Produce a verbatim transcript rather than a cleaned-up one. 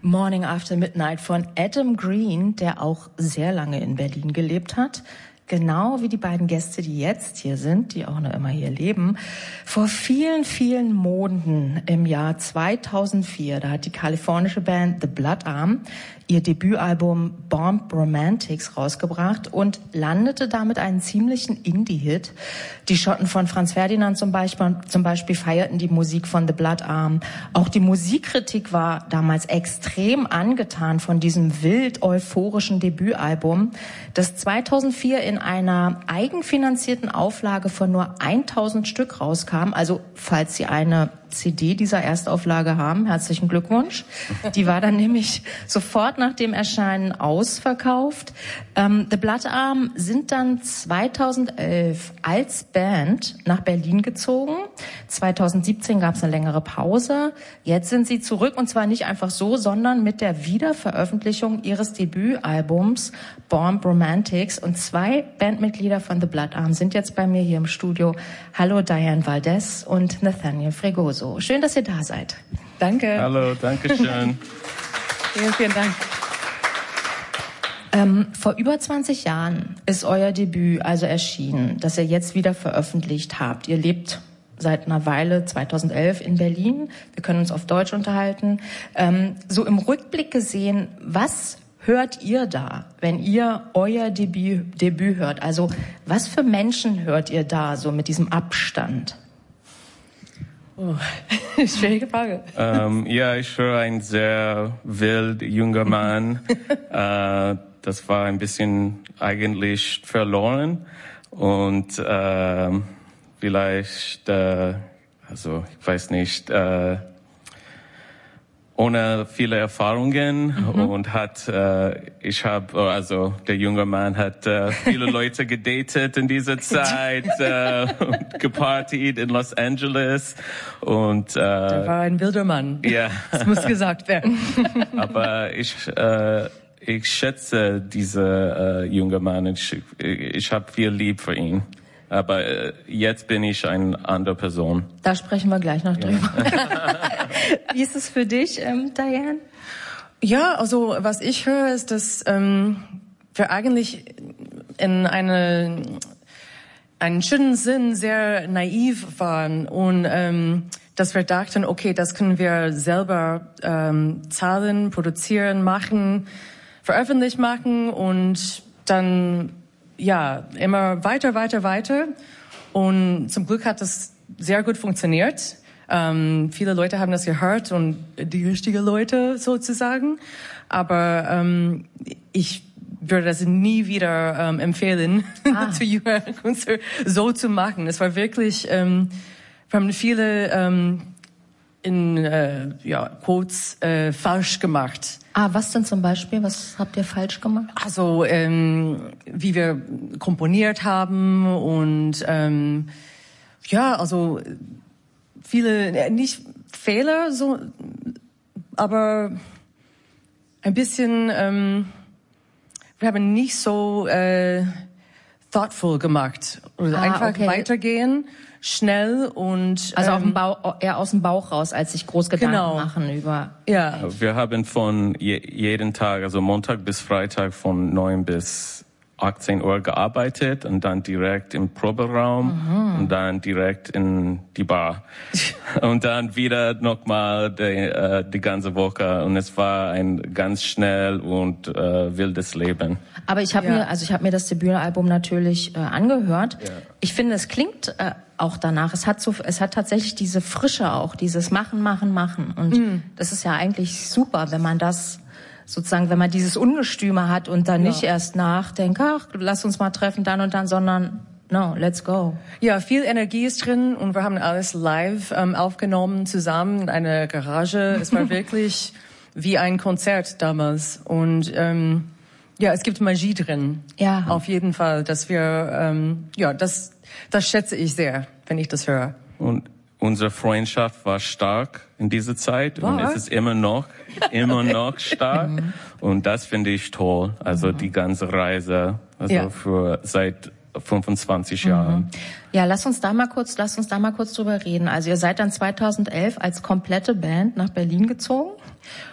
Morning After Midnight von Adam Green, der auch sehr lange in Berlin gelebt hat. Genau wie die beiden Gäste, die jetzt hier sind, die auch noch immer hier leben. Vor vielen, vielen Monaten im Jahr zweitausendvier, da hat die kalifornische Band The Blood Arm ihr Debütalbum Bomb Romantics rausgebracht und landete damit einen ziemlichen Indie-Hit. Die Schotten von Franz Ferdinand zum Beispiel, zum Beispiel feierten die Musik von The Blood Arm. Auch die Musikkritik war damals extrem angetan von diesem wild euphorischen Debütalbum, das zweitausendvier in einer eigenfinanzierten Auflage von nur tausend Stück rauskam. Also falls Sie eine C D dieser Erstauflage haben, herzlichen Glückwunsch. Die war dann nämlich sofort nach dem Erscheinen ausverkauft. Ähm, The Blood Arm sind dann zweitausendelf als Band nach Berlin gezogen. zweitausendsiebzehn gab es eine längere Pause. Jetzt sind sie zurück und zwar nicht einfach so, sondern mit der Wiederveröffentlichung ihres Debütalbums Bomb Romantics. Und zwei Bandmitglieder von The Blood Arm sind jetzt bei mir hier im Studio. Hallo Diane Valdez und Nathaniel Fregoso. Schön, dass ihr da seid. Danke. Hallo, danke schön. Vielen, vielen Dank. Ähm, vor über zwanzig Jahren ist euer Debüt also erschienen, das ihr jetzt wieder veröffentlicht habt. Ihr lebt seit einer Weile, zweitausendelf, in Berlin. Wir können uns auf Deutsch unterhalten. Ähm, so im Rückblick gesehen, was hört ihr da, wenn ihr euer Debüt, Debüt hört? Also was für Menschen hört ihr da so mit diesem Abstand? Oh, schwierige Frage. Ähm, ja, ich höre einen sehr wild junger Mann. äh, das war ein bisschen eigentlich verloren und äh, vielleicht, äh, also ich weiß nicht, äh, ohne viele Erfahrungen mhm. und hat, äh, ich habe, also der junge Mann hat äh, viele Leute gedatet in dieser Zeit äh, und gepartied in Los Angeles und äh, der war ein wilder Mann. Ja, das muss gesagt werden. Aber ich äh, ich schätze diese äh, junge Mann. Ich ich habe viel lieb für ihn. Aber äh, jetzt bin ich eine andere Person. Da sprechen wir gleich noch drüber. Ja. Wie ist es für dich, ähm, Diane? Ja, also was ich höre, ist, dass ähm, wir eigentlich in eine, einen schönen Sinn sehr naiv waren und ähm, dass wir dachten, okay, das können wir selber ähm, zahlen, produzieren, machen, veröffentlicht machen und dann ja, immer weiter, weiter, weiter. Und zum Glück hat das sehr gut funktioniert. Ähm, viele Leute haben das gehört und die richtigen Leute sozusagen. Aber ähm, ich würde das nie wieder ähm, empfehlen, ah. zu jüngeren Künstlern so zu machen. Es war wirklich, ähm, wir haben viele ähm, in äh, ja, Quotes äh, falsch gemacht. Ah, was denn zum Beispiel? Was habt ihr falsch gemacht? Also ähm, wie wir komponiert haben und ähm, ja, also viele nicht Fehler, so, aber ein bisschen. Ähm, wir haben nicht so äh, thoughtful gemacht oder ah, einfach okay. weitergehen. Schnell und also ähm, auf dem Bauch, eher aus dem Bauch raus, als sich groß Gedanken genau. machen über. Ja. Wir haben von je, jeden Tag, also Montag bis Freitag von neun bis achtzehn Uhr gearbeitet und dann direkt im Proberaum mhm. und dann direkt in die Bar und dann wieder nochmal die, äh, die ganze Woche und es war ein ganz schnell und äh, wildes Leben. Aber ich habe ja. mir, also ich habe mir das Debütalbum natürlich äh, angehört. Ja. Ich finde, es klingt äh, auch danach. Es hat so, es hat tatsächlich diese Frische auch, dieses Machen, Machen, Machen und mhm. das ist ja eigentlich super, wenn man das sozusagen, wenn man dieses Ungestüme hat und dann ja. nicht erst nachdenkt, ach, lass uns mal treffen, dann und dann, sondern no, let's go. Ja, viel Energie ist drin und wir haben alles live ähm, aufgenommen zusammen in einer Garage. Es war wirklich wie ein Konzert damals und ähm, ja, es gibt Magie drin. Ja. Auf jeden Fall, dass wir, ähm, ja, das, das schätze ich sehr, wenn ich das höre. Und unsere Freundschaft war stark in dieser Zeit wow. und es ist immer noch, immer noch stark und das finde ich toll. Also die ganze Reise, also ja. für seit fünfundzwanzig Jahren. Ja, lass uns da mal kurz, lass uns da mal kurz drüber reden. Also ihr seid dann zweitausendelf als komplette Band nach Berlin gezogen